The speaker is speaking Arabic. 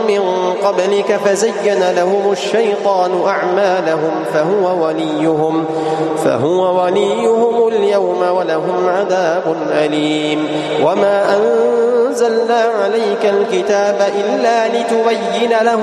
من قبلك فزين لهم الشيطان أعمالهم فهو وليهم اليوم ولهم عذاب أليم. وما أنزلنا عليك الكتاب إلا لتبين لهم